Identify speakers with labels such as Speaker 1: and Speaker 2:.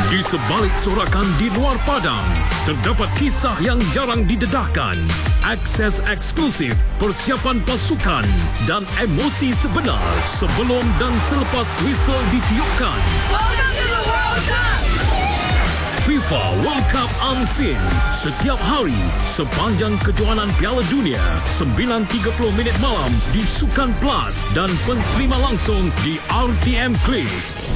Speaker 1: Di sebalik sorakan di luar padang, terdapat kisah yang jarang didedahkan, akses eksklusif, persiapan pasukan dan emosi sebenar sebelum dan selepas whistle ditiupkan.
Speaker 2: Welcome to the World Cup!
Speaker 1: FIFA World Cup Unseen setiap hari sepanjang kejohanan Piala Dunia 9.30 minit malam di Sukan Plus dan pensterima langsung di RTM Click.